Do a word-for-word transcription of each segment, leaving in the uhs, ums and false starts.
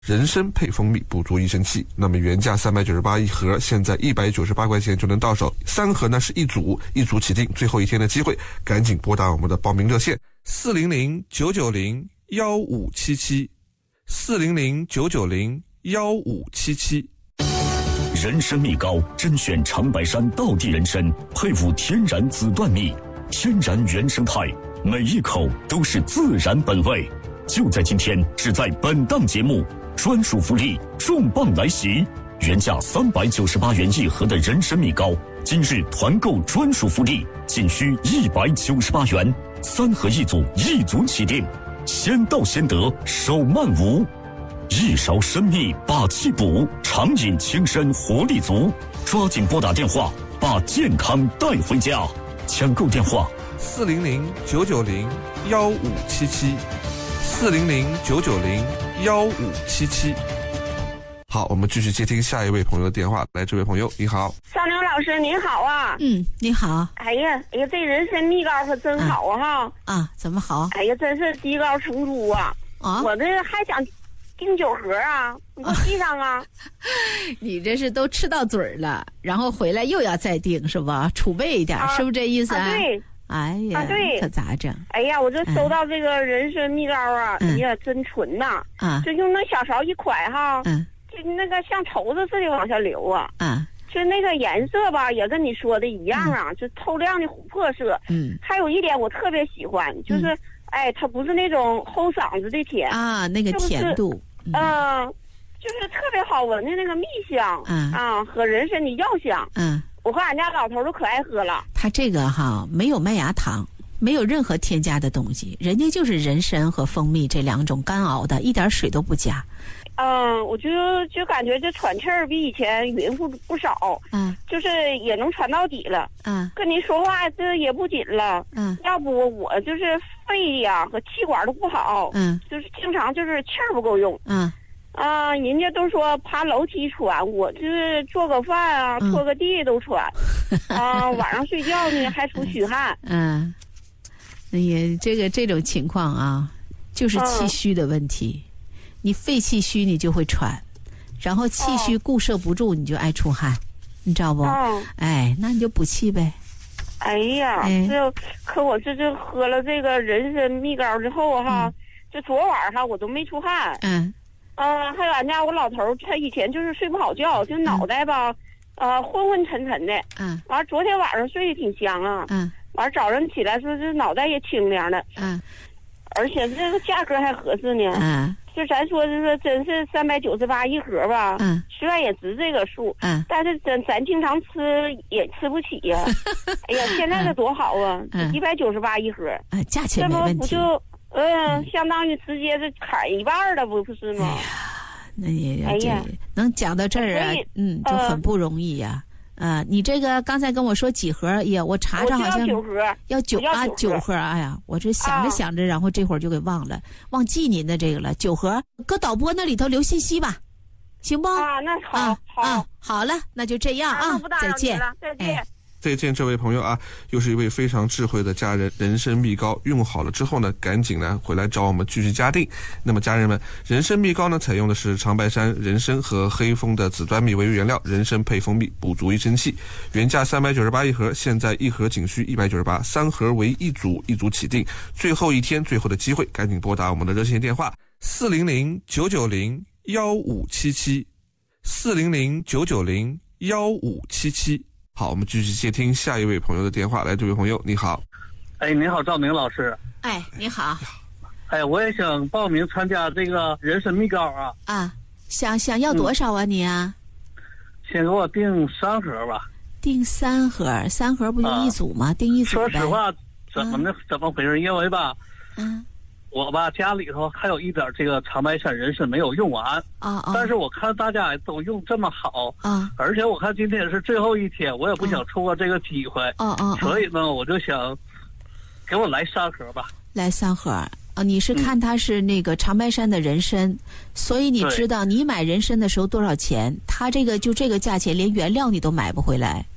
人参配蜂蜜补足益生气。那么原价三百九十八一盒，现在一百九十八块钱就能到手。三盒呢是一组，一组起订，最后一天的机会，赶紧拨打我们的报名热线四零零九九零幺五七七四零零九九零幺五七七。 人参蜜膏甄选长白山道地人参，配伍天然紫段蜜，天然原生态，每一口都是自然本味。就在今天，只在本档节目，专属福利重磅来袭！原价三百九十八元一盒的人参蜜膏，今日团购专属福利，仅需一百九十八元，三盒一组，一组起订，先到先得，手慢无。一勺参蜜把气补，长饮轻身活力足。抓紧拨打电话，把健康带回家。抢购电话： 四零零九九零幺五七七，四零零九九零幺五七七。好，我们继续接听下一位朋友的电话。来，这位朋友，你好。 张玲老师，您好啊。 嗯，你好。 哎呀，哎呀，这人参蜜膏可真好啊哈。 啊，怎么好？ 哎呀，真是积高成珠啊。 啊， 我这还想订酒盒啊，你给我寄上啊。 你这是都吃到嘴儿了，然后回来又要再订是吧？储备一点，啊、是不是这意思啊？ 啊对。 哎呀， 啊对， 可咋整？ 哎呀，我这收到这个人参蜜膏啊，嗯、哎呀，真纯呐！ 啊， 就用那小勺一㧟哈， 嗯， 就那个像绸子似的往下流啊。 啊， 就那个颜色吧，也跟你说的一样啊，嗯、就透亮的琥珀色。 嗯， 还有一点我特别喜欢，就是、嗯、哎，它不是那种齁嗓子的甜啊，那个甜度， 嗯、呃，就是特别好闻的那个蜜香， 嗯啊，和人参的药香， 嗯。 我和俺家老头都可爱喝了。 它这个哈没有麦芽糖，没有任何添加的东西，人家就是人参和蜂蜜这两种干熬的，一点水都不加。 嗯，我就就感觉这喘气儿比以前匀乎不少， 嗯， 就是也能喘到底了， 嗯， 跟你说话这也不紧了， 嗯， 要不我就是肺呀和气管都不好， 嗯， 就是经常就是气儿不够用， 嗯。 啊，人家都说爬楼梯喘，我就是做个饭啊， 嗯、 拖个地都喘，啊，晚上睡觉呢还出虚汗。 嗯，也这个这种情况啊，就是气虚的问题。嗯、你肺气虚，你就会喘，然后气虚固摄不住，你就爱出汗，你知道不？ 嗯、 哎，那你就补气呗。 哎呀， 哎、 这可我这这喝了这个人参蜜膏之后哈，嗯、就昨晚哈我都没出汗。 嗯。 嗯，还有俺家我老头儿，他以前就是睡不好觉，就脑袋吧，嗯、呃，昏昏沉沉的。 嗯。 完，昨天晚上睡得挺香啊。 嗯。 完，早上起来说这脑袋也清凉的。 嗯。 而且这个价格还合适呢。 嗯。 就咱说是说，真是三百九十八一盒吧。 嗯。 虽然也值这个数。 嗯。 但是咱咱经常吃也吃不起呀。哎呀，现在这多好啊！一百九十八一盒。 啊，价钱没问题。 这不不就。嗯，相当于直接是砍一半了，不不是吗？ 哎呀，那也哎呀， 能讲到这儿啊，嗯，就很不容易呀、啊。啊、呃，你这个刚才跟我说几盒？哎呀，我查查好像要九盒， 要九啊九盒。哎呀，我这想着想着，然后这会儿就给忘了，忘记您的这个了。九盒，搁导播那里头留信息吧，行不？ 啊，那好， 啊、 好， 啊，好了，那就这样啊， 啊再见，再见。 哎再见，这位朋友啊，又是一位非常智慧的家人。人参蜜膏用好了之后呢，赶紧呢回来找我们继续加订。那么家人们，人参蜜膏呢采用的是长白山人参和黑蜂的紫端蜜为原料，人参配蜂蜜补足益生气。原价三百九十八一盒，现在一盒仅需一百九十八，三盒为一组，一组起订。最后一天，最后的机会，赶紧拨打我们的热线电话四零零九九零幺五七七，四零零九九零幺五七七。好，我们继续接听下一位朋友的电话。来，这位朋友，你好。 哎，你好，赵明老师。 哎，你好。 哎，我也想报名参加这个人参蜜膏啊。 啊，想想要多少啊、嗯、你啊？ 先给我订三盒吧。 订三盒，三盒不就一组吗？啊、订一组呗。 说实话，怎么呢？嗯、怎么回事？因为吧， 嗯。 我吧家里头还有一点这个长白山人参没有用完啊啊！ 但是我看大家都用这么好啊， 而且我看今天是最后一天，我也不想错过这个机会哦哦， 所以呢，我就想给我来三盒吧。 来三盒啊！你是看它是那个长白山的人参，嗯、所以你知道你买人参的时候多少钱？它这个就这个价钱，连原料你都买不回来。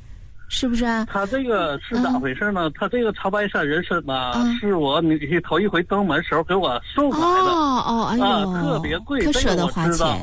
是不是啊？ 他这个是咋回事呢？嗯、他这个长白山人参呢， 嗯、 是我女婿头一回登门时候给我送来的。 哦哦，哎呦， 啊，特别贵， 可舍得花钱。